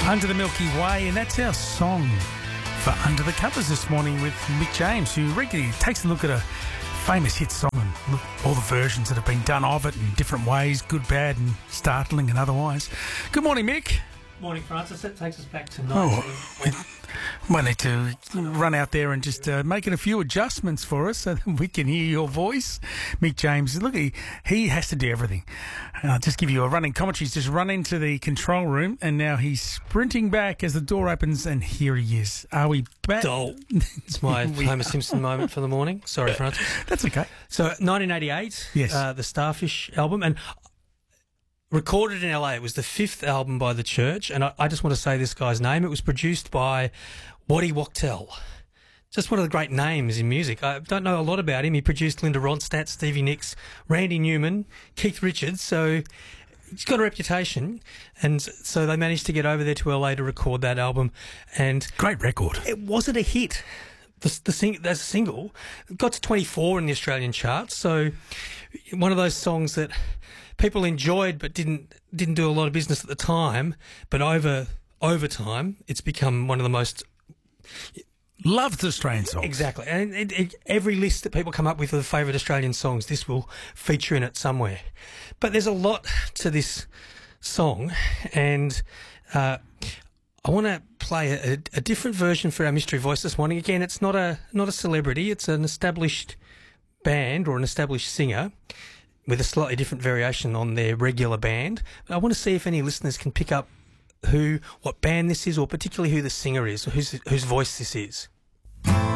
Under the Milky Way, and that's our song for Under the Covers this morning with Mick James, who regularly takes a look at a famous hit song and look all the versions that have been done of it in different ways, good, bad and startling and otherwise. Good morning, Mick. Morning, Francis. That takes us back to We might need to run out there and just make a few adjustments for us so that we can hear your voice. Mick James, look, he has to do everything. I'll just give you a running commentary. He's just run into the control room and now he's sprinting back as the door opens and here he is. Are we back? It's my Homer Simpson moment for the morning. Sorry, Francis. That's okay. So, 1988, Yes. The Starfish album, and recorded in LA. It was the fifth album by The Church, and I just want to say this guy's name. It was produced by Waddy Wachtel. Just one of the great names in music. I don't know a lot about him. He produced Linda Ronstadt, Stevie Nicks, Randy Newman, Keith Richards, so he's got a reputation, and so they managed to get over there to LA to record that album. And Great record. it wasn't a hit. As a single, it got to 24 in the Australian charts, so one of those songs that people enjoyed but didn't do a lot of business at the time, but over time it's become one of the most Loved Australian songs. exactly. And every list that people come up with of favourite Australian songs, this will feature in it somewhere. But there's a lot to this song, and I want to play a different version for our mystery voice this morning. Again, it's not a celebrity; it's an established band or an established singer with a slightly different variation on their regular band. But I want to see if any listeners can pick up what band this is, or particularly who the singer is, or whose voice this is.